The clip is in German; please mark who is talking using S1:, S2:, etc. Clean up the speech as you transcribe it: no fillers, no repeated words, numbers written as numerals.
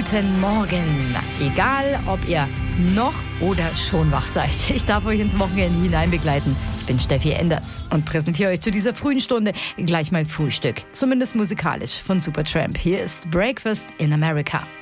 S1: guten Morgen. Egal, ob ihr noch oder schon wach seid. Ich darf euch ins Wochenende hinein begleiten. Ich bin Steffi Enders und präsentiere euch zu dieser frühen Stunde gleich mal Frühstück. Zumindest musikalisch von Supertramp. Hier ist Breakfast in America.